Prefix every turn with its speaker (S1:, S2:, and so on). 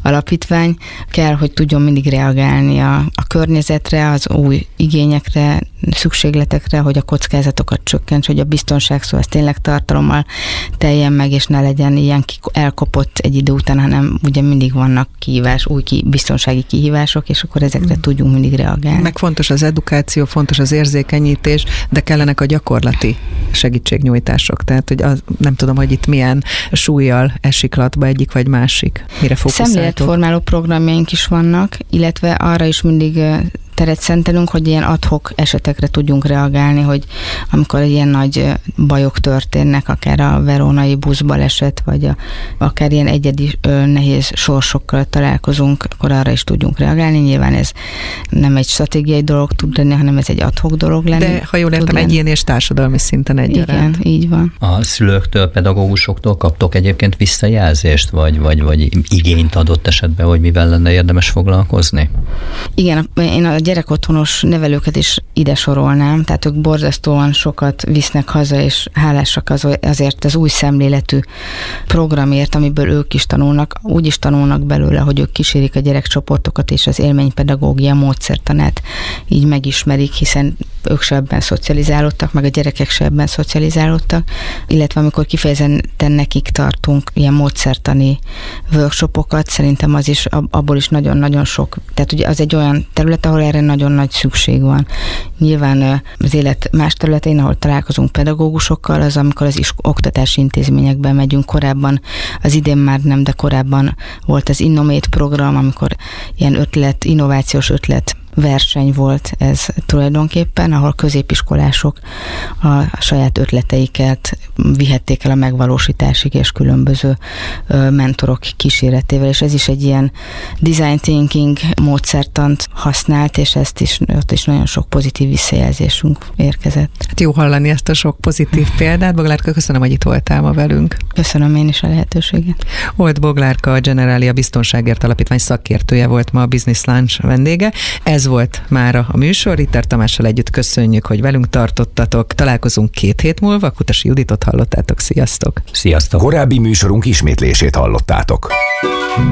S1: alapítvány kell, hogy tudjon mindig reagálni a környezetre, az új igényekre, szükségletekre, hogy a kockázatokat csökkentse, hogy a biztonság szó az tényleg tartalommal teljen meg, és ne legyen ilyen elkopott egy idő után, hanem ugye mindig vannak biztonsági kihívások, és akkor ezekre tudjunk mindig reagálni.
S2: Meg fontos az edukáció, fontos az érzékenyítés, de kellenek a gyakorlati segítségnyújtások. Tehát, hogy nem tudom, hogy itt milyen súlyjal esik latba egyik vagy másik. Mire fókuszáltok?
S1: Szemléletformáló programjaink is vannak, illetve arra is mindig teret szentelünk, hogy ilyen ad-hoc esetekre tudjunk reagálni, hogy amikor ilyen nagy bajok történnek, akár a verónai buszbaleset, vagy akár ilyen egyedi nehéz sorsokkal találkozunk, akkor arra is tudjunk reagálni. Nyilván ez nem egy stratégiai dolog tud lenni, hanem ez egy ad-hoc dolog lenni.
S2: De ha jól értem, egyéni és társadalmi szinten egyaránt.
S1: Igen, így van.
S3: A szülőktől, pedagógusoktól kaptok egyébként visszajelzést, vagy igényt adott esetben, hogy mivel lenne érdemes foglalkozni?
S1: Igen, én a gyerekotthonos nevelőket is ide sorolnám, tehát ők borzasztóan sokat visznek haza, és hálásak azért az új szemléletű programért, amiből ők is tanulnak, úgy is tanulnak belőle, hogy ők kísérik a gyerekcsoportokat, és az élménypedagógia módszertanát így megismerik, hiszen ők se ebben szocializálódtak, meg a gyerekek se ebben szocializálódtak, illetve amikor kifejezetten nekik tartunk ilyen módszertani workshopokat, szerintem az is, abból is nagyon-nagyon sok, tehát ugye az egy olyan terület, ahol erre nagyon nagy szükség van. Nyilván az élet más területein, ahol találkozunk pedagógusokkal, az amikor az oktatási intézményekben megyünk. Korábban, az idén már nem, de korábban volt az Innomate program, amikor ilyen innovációs ötlet verseny volt ez tulajdonképpen, ahol középiskolások a saját ötleteiket vihették el a megvalósításig, és különböző mentorok kíséretével, és ez is egy ilyen design thinking módszertant használt, és ott is nagyon sok pozitív visszajelzésünk érkezett.
S2: Hát jó hallani ezt a sok pozitív példát. Boglárka, köszönöm, hogy itt voltál ma velünk.
S1: Köszönöm én is a lehetőséget.
S2: Old Boglárka, a Generalia Biztonságért Alapítvány szakértője volt ma a Business Lunch vendége. Ez volt mára a műsor. Ritter Tamással együtt köszönjük, hogy velünk tartottatok. Találkozunk 2 hét múlva. Kutasi Juditot hallottátok. Sziasztok!
S3: Sziasztok!
S4: Korábbi műsorunk ismétlését hallottátok.